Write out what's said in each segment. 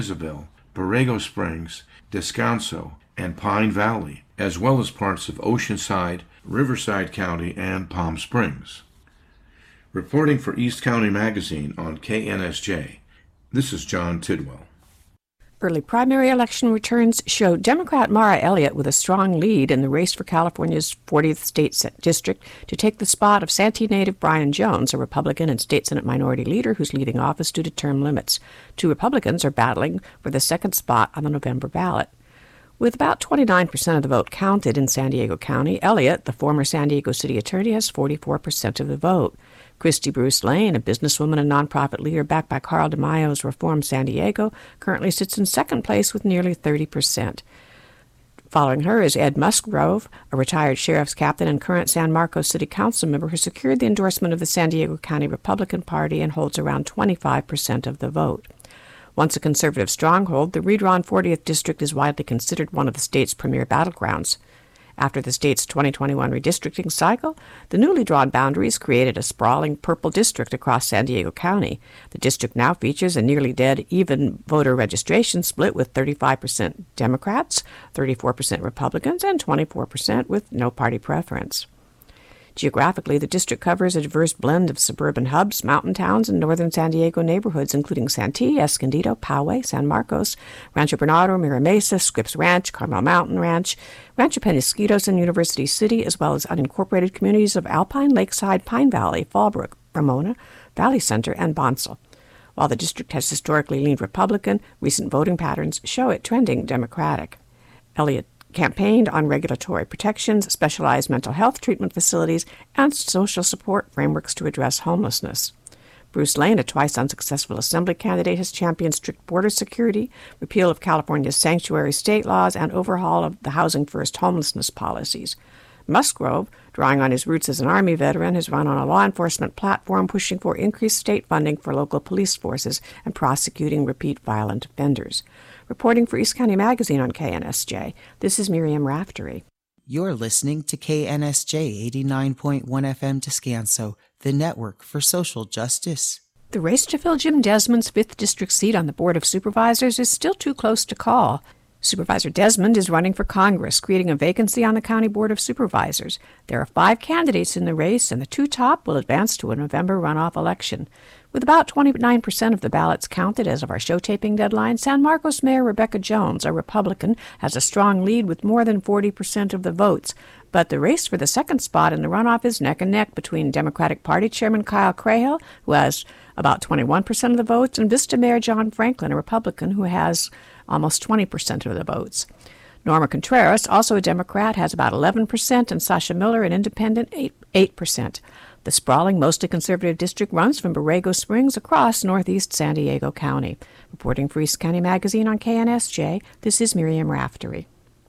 Isabel, Borrego Springs, Descanso, and Pine Valley, as well as parts of Oceanside, Riverside County, and Palm Springs. Reporting for East County Magazine on KNSJ, this is John Tidwell. Early primary election returns show Democrat Mara Elliott with a strong lead in the race for California's 40th state district to take the spot of Santee native Brian Jones, a Republican and state Senate minority leader who's leaving office due to term limits. Two Republicans are battling for the second spot on the November ballot. With about 29% of the vote counted in San Diego County, Elliott, the former San Diego city attorney, has 44% of the vote. Christy Bruce Lane, a businesswoman and nonprofit leader backed by Carl DeMaio's Reform San Diego, currently sits in second place with nearly 30%. Following her is Ed Musgrove, a retired sheriff's captain and current San Marcos City Council member who secured the endorsement of the San Diego County Republican Party and holds around 25% of the vote. Once a conservative stronghold, the redrawn 40th District is widely considered one of the state's premier battlegrounds. After the state's 2021 redistricting cycle, the newly drawn boundaries created a sprawling purple district across San Diego County. The district now features a nearly dead even voter registration split with 35% Democrats, 34% Republicans, and 24% with no party preference. Geographically, the district covers a diverse blend of suburban hubs, mountain towns, and northern San Diego neighborhoods, including Santee, Escondido, Poway, San Marcos, Rancho Bernardo, Mira Mesa, Scripps Ranch, Carmel Mountain Ranch, Rancho Penasquitos, and University City, as well as unincorporated communities of Alpine, Lakeside, Pine Valley, Fallbrook, Ramona, Valley Center, and Bonsall. While the district has historically leaned Republican, recent voting patterns show it trending Democratic. Elliott campaigned on regulatory protections, specialized mental health treatment facilities, and social support frameworks to address homelessness. Bruce Lane, a twice unsuccessful assembly candidate, has championed strict border security, repeal of California's sanctuary state laws, and overhaul of the Housing First homelessness policies. Musgrove, drawing on his roots as an Army veteran, has run on a law enforcement platform pushing for increased state funding for local police forces and prosecuting repeat violent offenders. Reporting for East County Magazine on KNSJ, this is Miriam Raftery. You're listening to KNSJ 89.1 FM Descanso, the network for social justice. The race to fill Jim Desmond's 5th District seat on the Board of Supervisors is still too close to call. Supervisor Desmond is running for Congress, creating a vacancy on the County Board of Supervisors. There are 5 candidates in the race, and the 2 top will advance to a November runoff election. With about 29% of the ballots counted as of our show taping deadline, San Marcos Mayor Rebecca Jones, a Republican, has a strong lead with more than 40% of the votes. But the race for the second spot in the runoff is neck and neck between Democratic Party Chairman Kyle Crahill, who has about 21% of the votes, and Vista Mayor John Franklin, a Republican, who has almost 20% of the votes. Norma Contreras, also a Democrat, has about 11%, and Sasha Miller, an independent, 8%. The sprawling, mostly conservative district runs from Borrego Springs across northeast San Diego County. Reporting for East County Magazine on KNSJ, this is Miriam Raftery.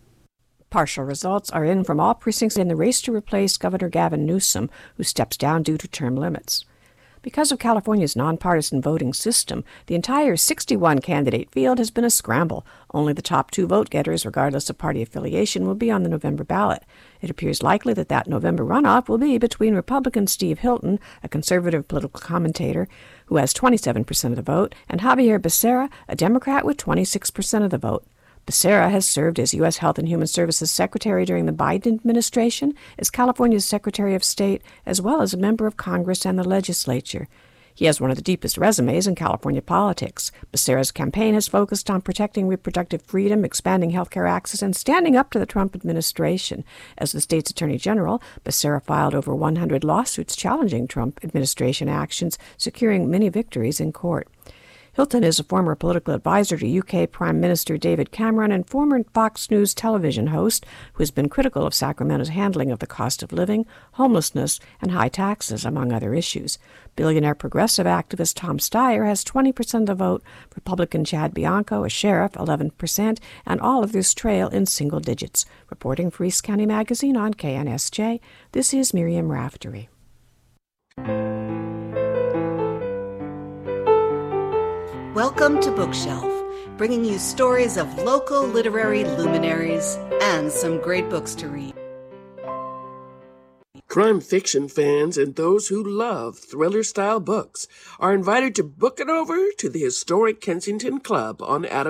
Partial results are in from all precincts in the race to replace Governor Gavin Newsom, who steps down due to term limits. Because of California's nonpartisan voting system, the entire 61-candidate field has been a scramble. Only the top 2 vote-getters, regardless of party affiliation, will be on the November ballot. It appears likely that November runoff will be between Republican Steve Hilton, a conservative political commentator who has 27% of the vote, and Javier Becerra, a Democrat with 26% of the vote. Becerra has served as U.S. Health and Human Services Secretary during the Biden administration, as California's Secretary of State, as well as a member of Congress and the legislature. He has one of the deepest resumes in California politics. Becerra's campaign has focused on protecting reproductive freedom, expanding health care access, and standing up to the Trump administration. As the state's Attorney General, Becerra filed over 100 lawsuits challenging Trump administration actions, securing many victories in court. Hilton is a former political advisor to UK Prime Minister David Cameron and former Fox News television host who has been critical of Sacramento's handling of the cost of living, homelessness, and high taxes, among other issues. Billionaire progressive activist Tom Steyer has 20% of the vote, Republican Chad Bianco, a sheriff, 11%, and all others trail in single digits. Reporting for East County Magazine on KNSJ, this is Miriam Raftery. Welcome to Bookshelf, bringing you stories of local literary luminaries and some great books to read. Crime fiction fans and those who love thriller-style books are invited to book it over to the historic Kensington Club on Adams